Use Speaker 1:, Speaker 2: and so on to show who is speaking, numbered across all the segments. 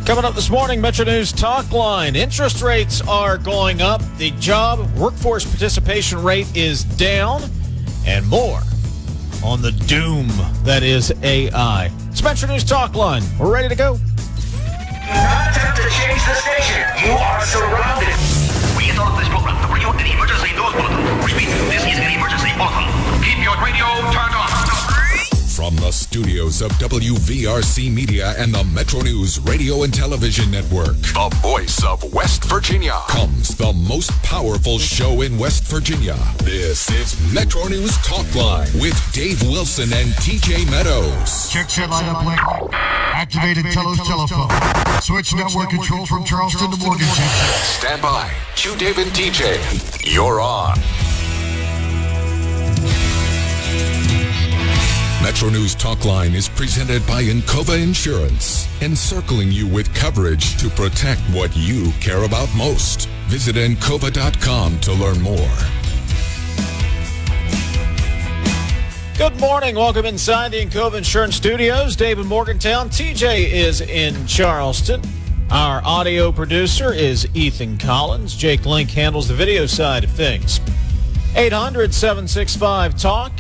Speaker 1: Coming up this morning, Metro News Talk Line. Interest rates are going up. The job workforce participation rate is down. And more on the doom that is AI. It's Metro News Talk Line. We're ready to go.
Speaker 2: Do not attempt to change the station. You are surrounded.
Speaker 3: We interrupt this program to bring you an emergency news bulletin. Repeat, this is an emergency bulletin. Keep your radio turned on.
Speaker 4: From the studios of WVRC Media and the Metro News Radio and Television Network, the voice of West Virginia, comes the most powerful show in West Virginia. This is Metro News Talk Line with Dave Wilson and TJ Meadows.
Speaker 5: Check set line up link. Activated Telos telephone. Switch network control from Charleston to Morgantown.
Speaker 4: Stand by. Q Dave and TJ. You're on. Metro News Talk Line is presented by Encova Insurance, encircling you with coverage to protect what you care about most. Visit Encova.com to learn more.
Speaker 1: Good morning. Welcome inside the Encova Insurance Studios. Dave in Morgantown. TJ is in Charleston. Our audio producer is Ethan Collins. Jake Link handles the video side of things. 800-765-TALK,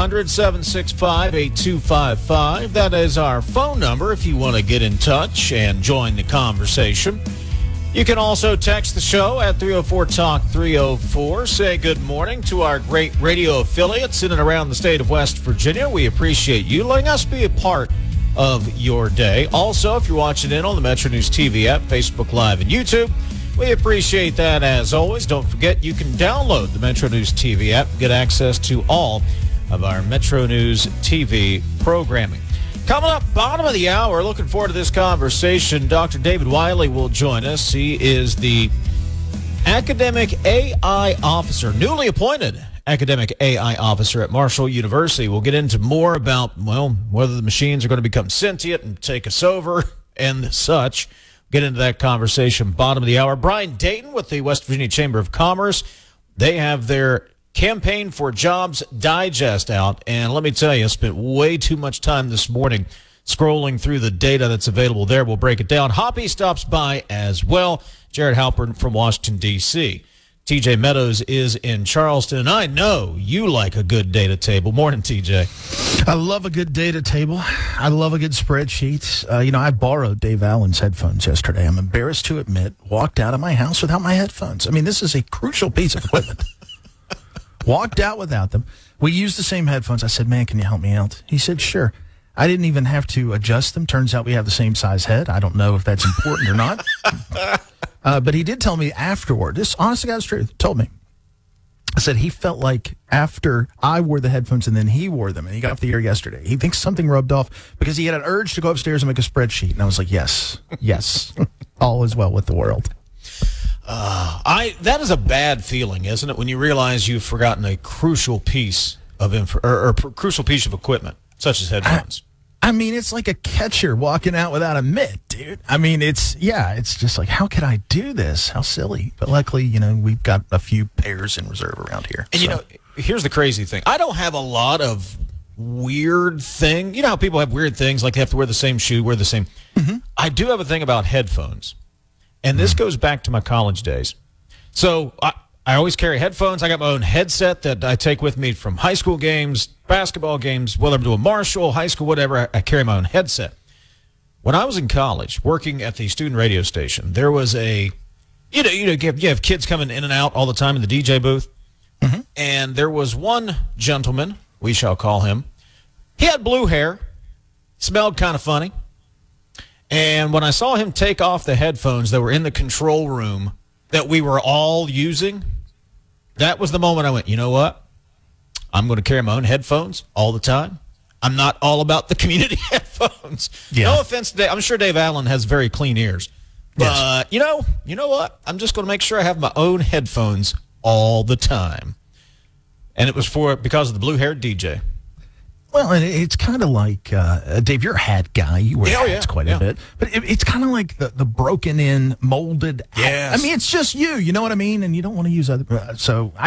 Speaker 1: 800-765-8255. That is our phone number if you want to get in touch and join the conversation. You can also text the show at 304-TALK-304. Say good morning to our great radio affiliates in and around the state of West Virginia. We appreciate you letting us be a part of your day. Also, if you're watching in on the Metro News TV app, Facebook Live, and YouTube, we appreciate that as always. Don't forget, you can download the Metro News TV app and get access to all of our Metro News TV programming. Coming up, bottom of the hour, looking forward to this conversation. Dr. David Wiley will join us. He is the academic AI officer, newly appointed academic AI officer at Marshall University. We'll get into more about, well, whether the machines are going to become sentient and take us over and such. Get into that conversation bottom of the hour. Brian Dayton with the West Virginia Chamber of Commerce. They have their Campaign for Jobs Digest out. And let me tell you, I spent way too much time this morning scrolling through the data that's available there. We'll break it down. Hoppy stops by as well. Jared Halpern from Washington, D.C. TJ Meadows is in Charleston, and I know you like a good data table. Morning, TJ.
Speaker 6: I love a good data table. I love a good spreadsheet. I borrowed Dave Allen's headphones yesterday. I'm embarrassed to admit, walked out of my house without my headphones. I mean, this is a crucial piece of equipment. Walked out without them. We used the same headphones. I said, man, can you help me out? He said, sure. I didn't even have to adjust them. Turns out we have the same size head. I don't know if that's important or not. But he did tell me afterward, this honest to God's truth, told me. I said he felt like after I wore the headphones and then he wore them, and he got off the air yesterday, he thinks something rubbed off because he had an urge to go upstairs and make a spreadsheet. And I was like, yes, all is well with the world.
Speaker 1: That is a bad feeling, isn't it, when you realize you've forgotten a crucial piece of crucial piece of equipment, such as headphones.
Speaker 6: I mean, it's like a catcher walking out without a mitt, dude. I mean, it's just like, how could I do this? How silly. But luckily, we've got a few pairs in reserve around here.
Speaker 1: And, here's the crazy thing. I don't have a lot of weird thing. You know how people have weird things, like they have to wear the same shoe, wear the same. Mm-hmm. I do have a thing about headphones. And this goes back to my college days. So I always carry headphones. I got my own headset that I take with me from high school games, basketball games, whether I'm doing Marshall, high school, whatever. I carry my own headset. When I was in college, working at the student radio station, there was you have kids coming in and out all the time in the DJ booth. Mm-hmm. And there was one gentleman, we shall call him. He had blue hair, smelled kind of funny. And when I saw him take off the headphones that were in the control room that we were all using, that was the moment I went, you know what? I'm going to carry my own headphones all the time. I'm not all about the community headphones. Yeah. No offense to Dave. I'm sure Dave Allen has very clean ears. But, yes. You know what? I'm just going to make sure I have my own headphones all the time. And it was because of the blue-haired DJ.
Speaker 6: Well, and it's kind of like, Dave, you're a hat guy. You wear hats quite a bit. But it's kind of like the broken-in, molded hat.
Speaker 1: Yes.
Speaker 6: I mean, it's just you know what I mean? And you don't want to use other. So